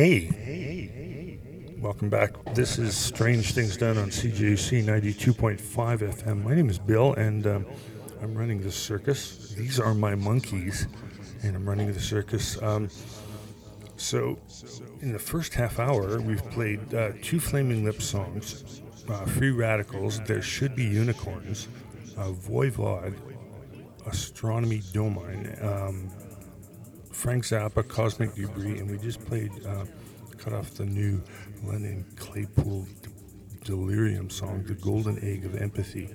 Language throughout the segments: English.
Hey, welcome back. This is Strange Things Done on CJC 92.5 FM. My name is Bill, and I'm running the circus. These are my monkeys, and I'm running the circus. So, in the first half hour, we've played two Flaming Lips songs, Free Radicals, There Should Be Unicorns, Voivod, Astronomy Domine, Frank Zappa, Cosmic Debris, and we just played, cut off the new Lennon Claypool Delirium song, The Golden Egg of Empathy.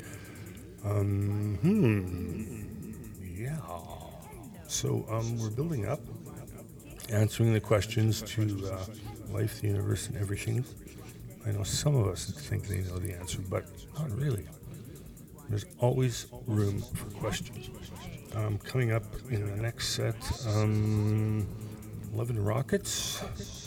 Yeah. So we're building up, answering the questions to life, the universe, and everything. I know some of us think they know the answer, but not really. There's always room for questions. Coming up in the next set, Love and Rockets,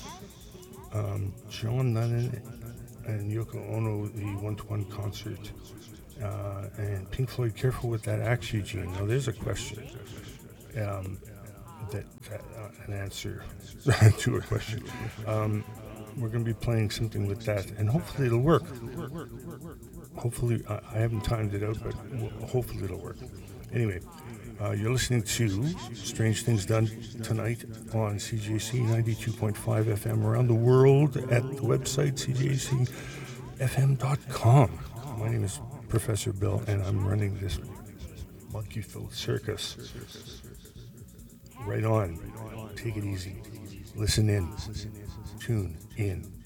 John Lennon and Yoko Ono, the 1-to-1 concert, and Pink Floyd, Careful with That Axe, Eugene. Now there's a question, an answer to a question. We're going to be playing something with that, and hopefully it'll work. Hopefully, I haven't timed it out, but hopefully it'll work. Anyway, you're listening to Strange Things Done tonight on CJC 92.5 FM around the world at the website cjcfm.com. My name is Professor Bill, and I'm running this monkey-filled circus. Right on. Take it easy. Listen in. Tune in.